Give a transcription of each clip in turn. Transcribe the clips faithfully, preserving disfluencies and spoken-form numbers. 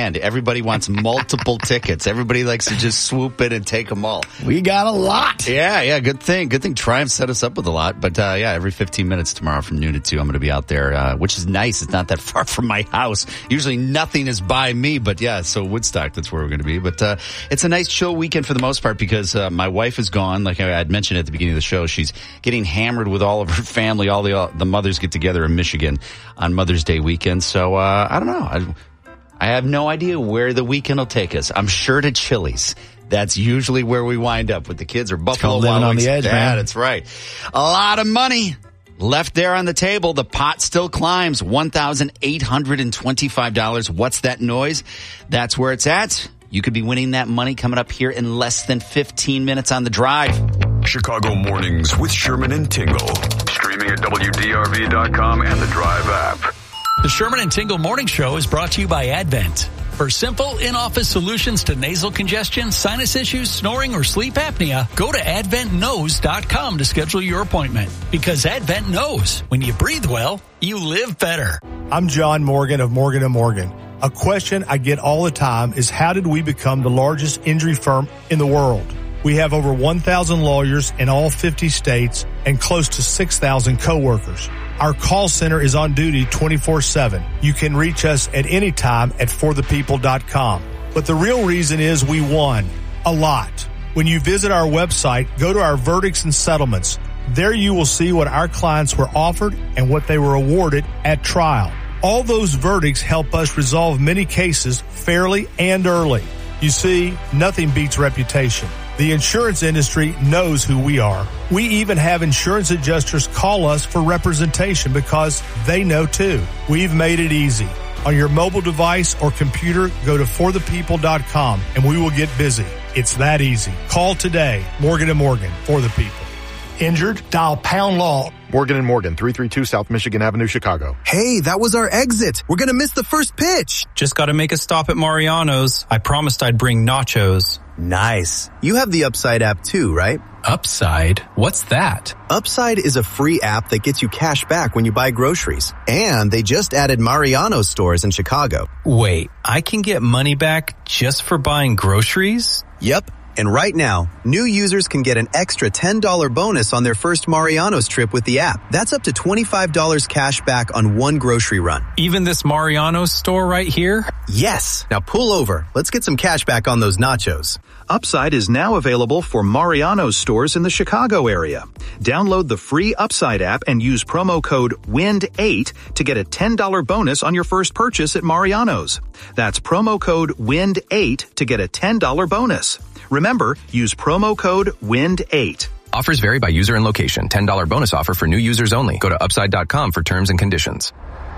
weekend. Everybody wants multiple tickets. Everybody likes to just swoop in and take them all. We got a lot. Yeah, yeah, good thing. Good thing Triumph set us up with a lot. But, uh, yeah, every fifteen minutes tomorrow from noon to two, I'm going to be out there, uh, which is nice. It's not that far from my house. Usually nothing is by me, but yeah, so Woodstock, that's where we're going to be. But, uh, it's a nice chill weekend for the most part because, uh, my wife is gone. Like I had mentioned at the beginning of the show, she's getting hammered with all of her family. All the, all, the mothers get together in Michigan on Mother's Day weekend. So, uh, I don't know. I, I have no idea where the weekend will take us. I'm sure to Chili's. That's usually where we wind up with the kids or Buffalo Wild Wild Wings. On the edge, yeah, man. That's right. A lot of money left there on the table. The pot still climbs. one thousand eight hundred twenty-five dollars. What's that noise? That's where it's at. You could be winning that money coming up here in less than fifteen minutes on The Drive. Chicago Mornings with Sherman and Tingle. Streaming at W D R V dot com and the Drive app. The Sherman and Tingle Morning Show is brought to you by Advent. For simple in-office solutions to nasal congestion, sinus issues, snoring, or sleep apnea, go to advent knows dot com to schedule your appointment. Because Advent knows when you breathe well, you live better. I'm John Morgan of Morgan and Morgan. A question I get all the time is how did we become the largest injury firm in the world? We have over one thousand lawyers in all fifty states and close to six thousand coworkers. Our call center is on duty twenty-four seven. You can reach us at any time at for the people dot com. But the real reason is we won. A lot. When you visit our website, go to our verdicts and settlements. There you will see what our clients were offered and what they were awarded at trial. All those verdicts help us resolve many cases fairly and early. You see, nothing beats reputation. The insurance industry knows who we are. We even have insurance adjusters call us for representation because they know too. We've made it easy. On your mobile device or computer, go to for the people dot com and we will get busy. It's that easy. Call today. Morgan and Morgan, for the people. Injured? Dial pound law. Morgan and Morgan, three thirty-two South Michigan Avenue, Chicago. Hey, that was our exit. We're going to miss the first pitch. Just got to make a stop at Mariano's. I promised I'd bring nachos. Nice. You have the Upside app too, right? Upside? What's that? Upside is a free app that gets you cash back when you buy groceries. And they just added Mariano's stores in Chicago. Wait, I can get money back just for buying groceries? Yep. And right now, new users can get an extra ten dollars bonus on their first Mariano's trip with the app. That's up to twenty-five dollars cash back on one grocery run. Even this Mariano's store right here? Yes. Now pull over. Let's get some cash back on those nachos. Upside is now available for Mariano's stores in the Chicago area. Download the free Upside app and use promo code W I N D eight to get a ten dollars bonus on your first purchase at Mariano's. That's promo code W I N D eight to get a ten dollars bonus. Remember, use promo code W I N D eight. Offers vary by user and location. ten dollars bonus offer for new users only. Go to upside dot com for terms and conditions.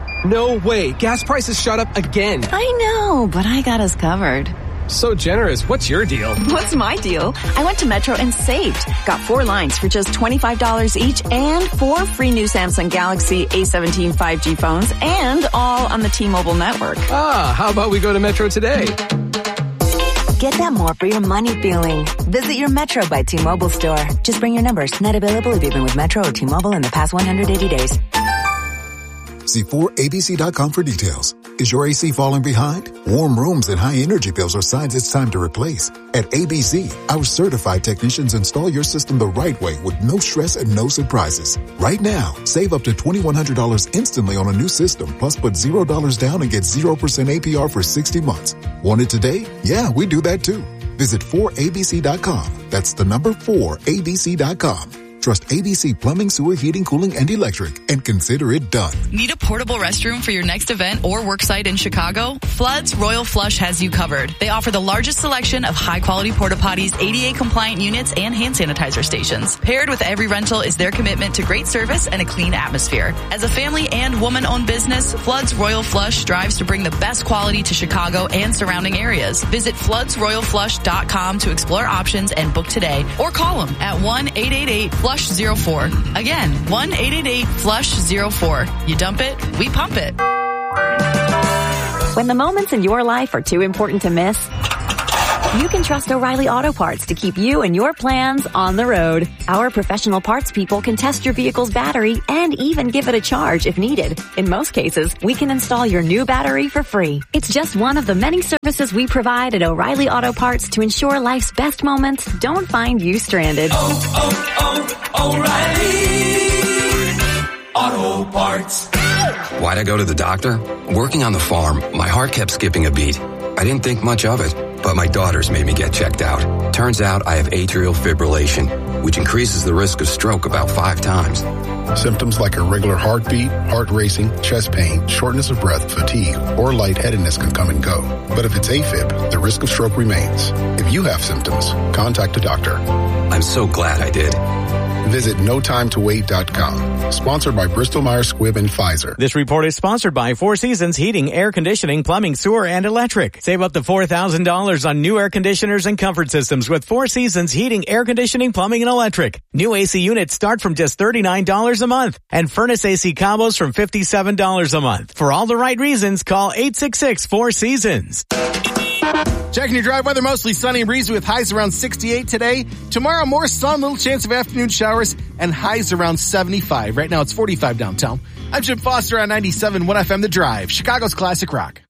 No way. Gas prices shot up again. I know, but I got us covered. So generous. What's your deal? What's my deal? I went to Metro and saved. Got four lines for just twenty-five dollars each and four free new Samsung Galaxy A seventeen five G phones and all on the T-Mobile network. Ah, how about we go to Metro today? Get that more for your money feeling. Visit your Metro by T-Mobile store. Just bring your numbers. Not available if you've been with Metro or T-Mobile in the past one hundred eighty days. See four A B C dot com for details. Is your A C falling behind? Warm rooms and high energy bills are signs it's time to replace. At A B C, our certified technicians install your system the right way with no stress and no surprises. Right now, save up to twenty-one hundred dollars instantly on a new system, plus put zero dollars down and get zero percent A P R for sixty months. Want it today? Yeah, we do that too. Visit four A B C dot com. That's the number four A B C dot com. Trust A B C Plumbing, Sewer, Heating, Cooling, and Electric, and consider it done. Need a portable restroom for your next event or worksite in Chicago? Floods Royal Flush has you covered. They offer the largest selection of high-quality porta-potties, A D A-compliant units, and hand sanitizer stations. Paired with every rental is their commitment to great service and a clean atmosphere. As a family and woman-owned business, Floods Royal Flush strives to bring the best quality to Chicago and surrounding areas. Visit floods royal flush dot com to explore options and book today, or call them at one eight eight eight flush zero four. Again, one eight eight eight flush zero four. You dump it, we pump it. When the moments in your life are too important to miss, You can trust O'Reilly Auto Parts to keep you and your plans on the road. Our professional parts people can test your vehicle's battery and even give it a charge if needed. In most cases, we can install your new battery for free. It's just one of the many services we provide at O'Reilly Auto Parts to ensure life's best moments don't find you stranded. Oh, oh, oh, O'Reilly Auto Parts. Why'd I go to the doctor? Working on the farm, my heart kept skipping a beat. I didn't think much of it, but my daughters made me get checked out. Turns out I have atrial fibrillation, which increases the risk of stroke about five times. Symptoms like irregular heartbeat, heart racing, chest pain, shortness of breath, fatigue, or lightheadedness can come and go. But if it's AFib, the risk of stroke remains. If you have symptoms, contact a doctor. I'm so glad I did. Visit no time to wait dot com. Sponsored by Bristol-Myers Squibb and Pfizer. This report is sponsored by Four Seasons Heating, Air Conditioning, Plumbing, Sewer, and Electric. Save up to four thousand dollars on new air conditioners and comfort systems with Four Seasons Heating, Air Conditioning, Plumbing, and Electric. New A C units start from just thirty-nine dollars a month, and furnace A C combos from fifty-seven dollars a month. For all the right reasons, call eight six six, four seasons. Checking your drive weather, mostly sunny and breezy with highs around sixty-eight today. Tomorrow, more sun, little chance of afternoon showers, and highs around seventy-five. Right now, it's forty-five downtown. I'm Jim Foster on ninety-seven point one F M The Drive, Chicago's classic rock.